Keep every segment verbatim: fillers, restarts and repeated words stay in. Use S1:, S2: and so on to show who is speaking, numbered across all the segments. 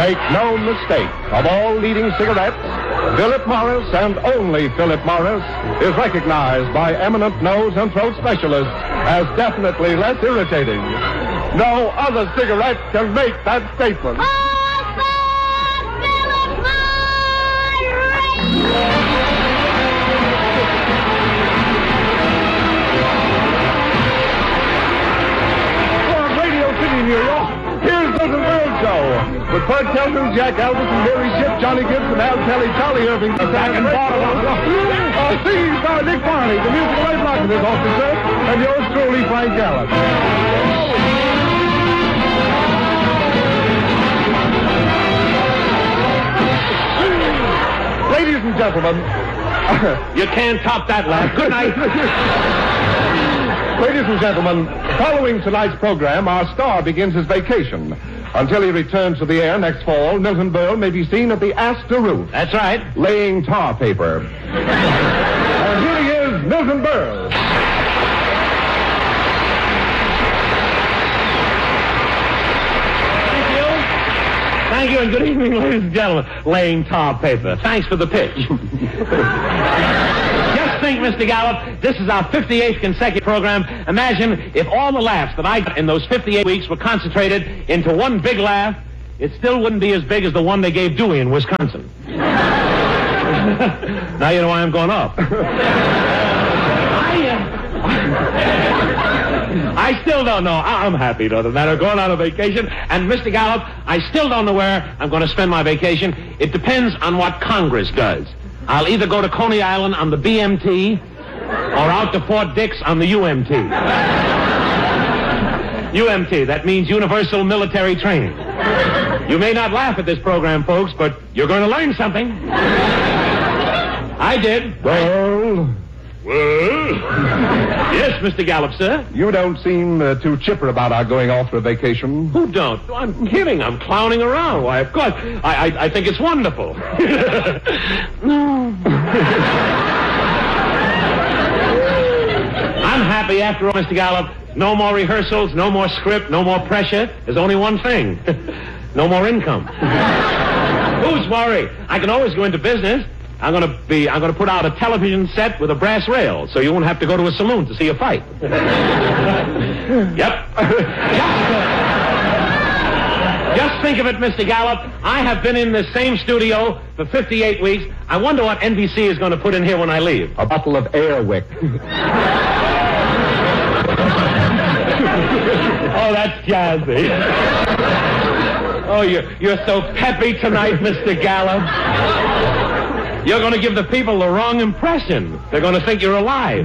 S1: Make no mistake, of all leading cigarettes, Philip Morris and only Philip Morris is recognized by eminent nose and throat specialists as definitely less irritating. No other cigarette can make that statement. From Radio City, New York, here's the World Show. With Bud Kelton, Jack Albertson, Mary Shipp, Johnny Gibson, Al Kelly, Charlie Irving, back and bottom. Uh, Steve, uh, Dick Barney, the musical right block of this officer, and yours truly, Frank Gallup. Ladies and gentlemen,
S2: you can't top that, lad. Good night.
S1: Ladies and gentlemen, following tonight's program, our star begins his vacation. Until he returns to the air next fall, Milton Berle may be seen at the Astor roof.
S2: That's right.
S1: Laying tar paper. And here he is, Milton Berle.
S2: Thank you. Thank you, and good evening, ladies and gentlemen. Laying tar paper. Thanks for the pitch. Just think, Mister Gallup, this is our fifty-eighth consecutive program. Imagine if all the laughs that I got in those fifty-eight weeks were concentrated into one big laugh, it still wouldn't be as big as the one they gave Dewey in Wisconsin. Now you know why I'm going up. I, uh, I still don't know. I- I'm happy, doesn't matter. Going on a vacation. And, Mister Gallup, I still don't know where I'm going to spend my vacation. It depends on what Congress does. I'll either go to Coney Island on the B M T or out to Fort Dix on the U M T. U M T, that means Universal Military Training. You may not laugh at this program, folks, but you're going to learn something. I did.
S1: Well,
S2: Well? Yes, Mister Gallup, sir.
S1: you don't seem uh, too chipper about our going off for a vacation.
S2: Who don't? I'm kidding. I'm clowning around. Why, of course. I, I, I think it's wonderful. No. I'm happy after all, Mister Gallup. No more rehearsals, no more script, no more pressure. There's only one thing. No more income. Who's worried? I can always go into business. I'm going to be, I'm going to put out a television set with a brass rail, so you won't have to go to a saloon to see a fight. Yep. Just think of it, Mister Gallup. I have been in the same studio for fifty-eight weeks. I wonder what N B C is going to put in here when I leave.
S1: A bottle of Airwick.
S2: Oh, that's jazzy. Oh, you're, you're so peppy tonight, Mister Gallup. You're going to give the people the wrong impression. They're going to think you're alive.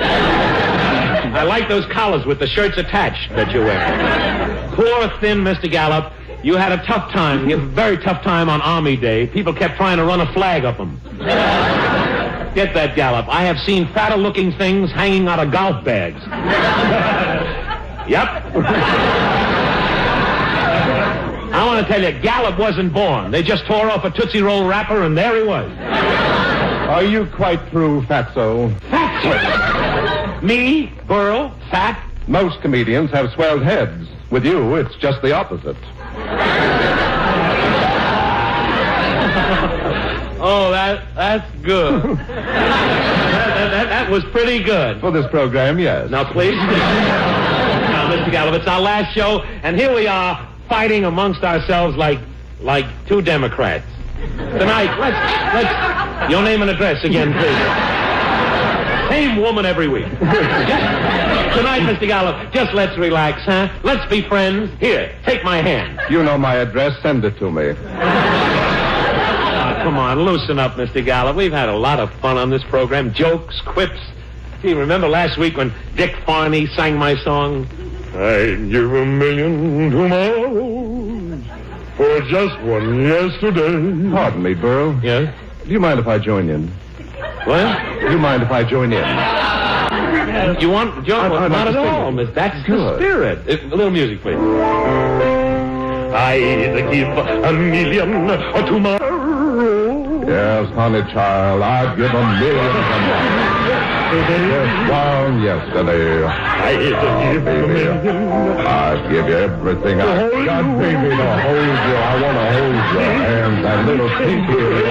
S2: I like those collars with the shirts attached that you wear. Poor, thin Mister Gallup. You had a tough time. You had a very tough time on Army Day. People kept trying to run a flag up them. Get that, Gallup. I have seen fatter-looking things hanging out of golf bags. Yep. I want to tell you, Gallup wasn't born. They just tore off a Tootsie Roll wrapper, and there he was.
S1: Are you quite through, Fatso?
S2: Fatso? Me? Burl? Fat?
S1: Most comedians have swelled heads. With you, it's just the opposite.
S2: Oh, that that's good. that, that, that, that was pretty good.
S1: For this program, yes.
S2: Now, please. Now, Mister Gallup, it's our last show, and here we are fighting amongst ourselves like like two Democrats. Tonight, let's let's your name and address again, please. Same woman every week. Just, tonight, Mister Gallup, just let's relax, huh? Let's be friends. Here, take my hand.
S1: You know my address. Send it to me.
S2: Come on, loosen up, Mister Gallup. We've had a lot of fun on this program. Jokes, quips. Gee, remember last week when Dick Farney sang my song? I'd give a million tomorrows for just one yesterday.
S1: Pardon me, Burl.
S2: Yes?
S1: Do you mind if I join in?
S2: What?
S1: Do you mind if I join in?
S2: You want, John?
S1: I'd
S2: Not
S1: like
S2: at
S1: to
S2: all,
S1: sing.
S2: Miss. That's
S1: Good.
S2: the spirit. Uh, a little music, please. I'd give a million tomorrow.
S1: Yes, honey child, I'd give a million tomorrow. Just one yesterday.
S2: I'd give a
S1: baby.
S2: million.
S1: I'd give you everything I
S2: hold
S1: got,
S2: you.
S1: baby, to hold you. I want to hold Your hands a little stinky.